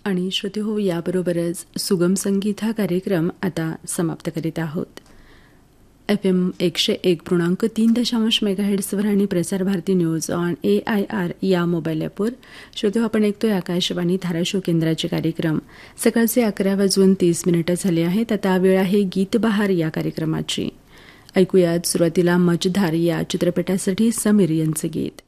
आणि श्रोते हो, याबरोबरच सुगम संगीत हा कार्यक्रम आता समाप्त करीत आहोत. FM 101.3 मेगाहेर्ट्सवर आणि Prasar Bharati news on AIR या मोबाईल ॲपवर श्रोते आपण ऐकतोय आकाशवाणी धाराशिव केंद्राचे कार्यक्रम. सकाळचे 11:30 झाले आहेत. आता वेळ आहे गीत बहार या कार्यक्रमाची. ऐकूयात सुरुवातीला मजधार या चित्रपटासाठी समीर यांचं गीत.